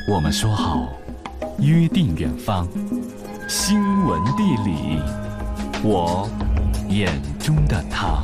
我们说好，约定远方，新闻地理，我眼中的他。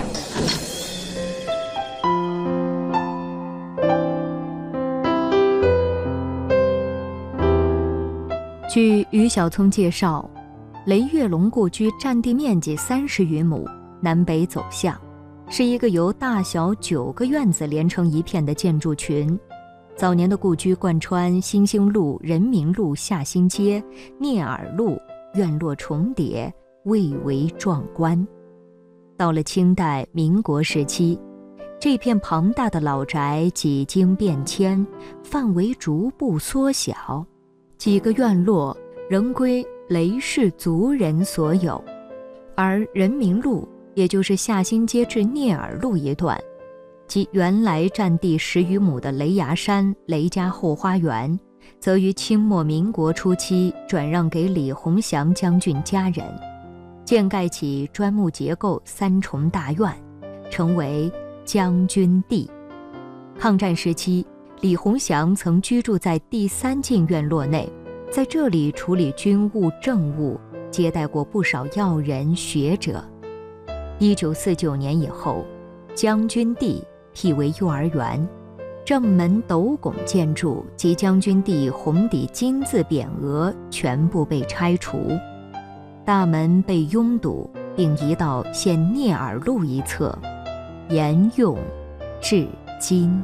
据于小聪介绍，雷月龙故居占地面积30余亩，南北走向，是一个由大小9个院子连成一片的建筑群。早年的故居贯穿新兴路、人民路、下新街、聂耳路，院落重叠，蔚为壮观。到了清代、民国时期，这片庞大的老宅几经变迁，范围逐步缩小，几个院落仍归雷氏族人所有，而人民路，也就是下新街至聂耳路一段，即原来占地10余亩的雷崖山雷家后花园，则于清末民国初期转让给李鸿祥将军家人，建盖起砖木结构3重大院，成为将军地。抗战时期，李鸿祥曾居住在第3进院落内，在这里处理军务政务，接待过不少要人学者。1949年以后，将军地辟为幼儿园，正门斗拱建筑及将军地红底金字匾额全部被拆除，大门被拥堵，并移到现聂耳路一侧，沿用至今。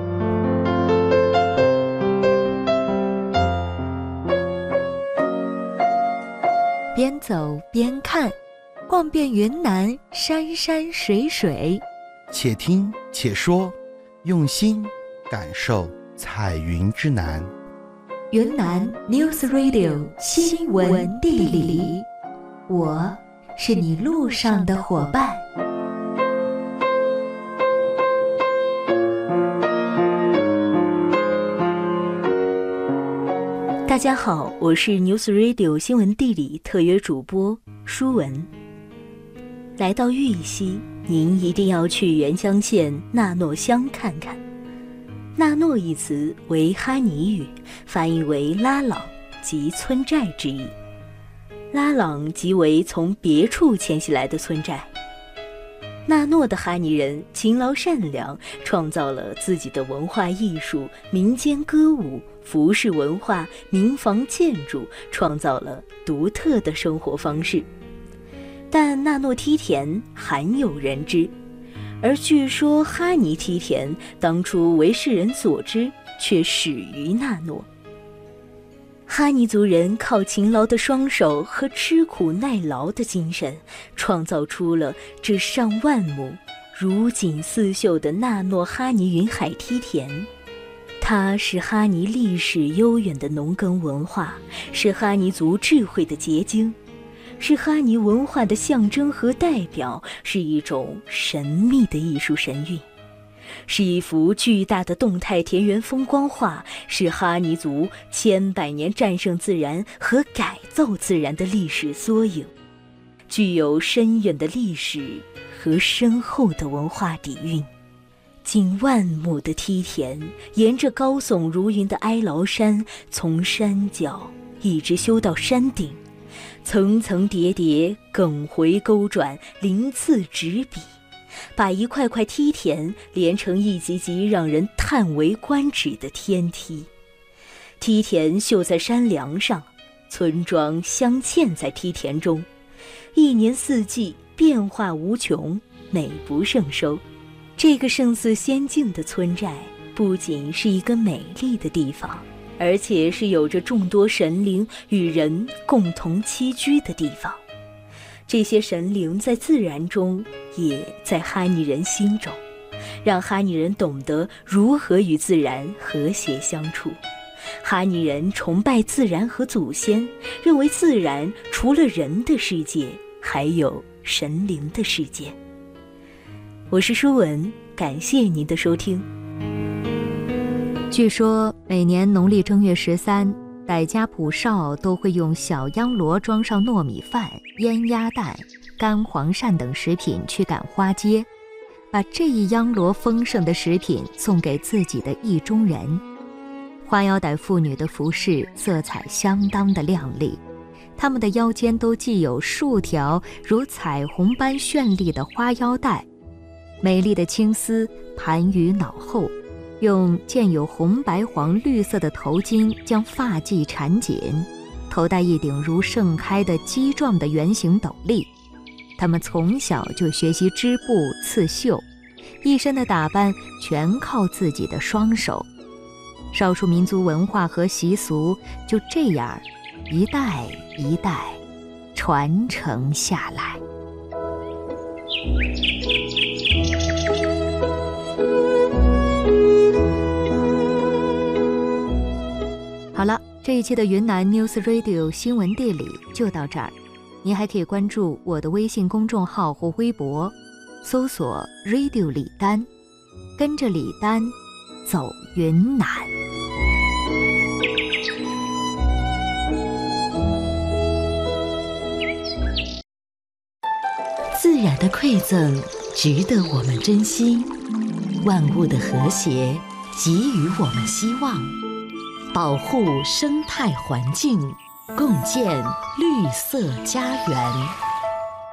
边走边看，逛遍云南山山水水。 且听且说，用心感受彩云之南。 云南 News Radio 新闻地理，我是你路上的伙伴。 大家好，我是 News Radio 新闻地理特约主播舒文。来到玉溪，您一定要去原乡县纳诺乡看看。纳诺一词为哈尼语，翻译为拉朗，即村寨之意。拉朗即为从别处迁徙来的村寨。纳诺的哈尼人勤劳善良，创造了自己的文化艺术、民间歌舞、服饰文化、民房建筑，创造了独特的生活方式。但纳诺梯田罕有人知，而据说哈尼梯田当初为世人所知，却始于纳诺。哈尼族人靠勤劳的双手和吃苦耐劳的精神，创造出了这上万亩如锦似绣的纳诺哈尼云海梯田。它是哈尼历史悠远的农耕文化，是哈尼族智慧的结晶，是哈尼文化的象征和代表，是一种神秘的艺术神韵，是一幅巨大的动态田园风光画，是哈尼族千百年战胜自然和改造自然的历史缩影，具有深远的历史和深厚的文化底蕴。近万亩的梯田，沿着高耸如云的哀牢山，从山脚一直修到山顶，层层叠叠，梗回勾转，鳞次栉比，把一块块梯田连成一级级让人叹为观止的天梯。梯田绣在山梁上，村庄镶嵌在梯田中，一年四季变化无穷，美不胜收。这个胜似仙境的村寨，不仅是一个美丽的地方，而且是有着众多神灵与人共同栖居的地方。这些神灵在自然中，也在哈尼人心中，让哈尼人懂得如何与自然和谐相处。哈尼人崇拜自然和祖先，认为自然除了人的世界，还有神灵的世界。我是舒文，感谢您的收听。 据说每年农历正月13，傣家普少都会用小秧箩装上糯米饭、腌鸭蛋、干黄鳝等食品去赶花街，把这一秧箩丰盛的食品送给自己的意中人。 花腰带妇女的服饰色彩相当的亮丽，她们的腰间都系有数条如彩虹般绚丽的花腰带，美丽的青丝盘于脑后，用溅有红白黄绿色的头巾将发髻缠紧，头戴一顶如盛开的鸡状的圆形斗笠。她们从小就学习织布刺绣，一身的打扮全靠自己的双手。少数民族文化和习俗就这样一代一代传承下来。好了，这一期的云南 News Radio 新闻地理就到这儿。您还可以关注我的微信公众号或微博，搜索 Radio 李丹，跟着李丹走云南。 自然的馈赠值得我们珍惜，万物的和谐给予我们希望，保护生态环境，共建绿色家园。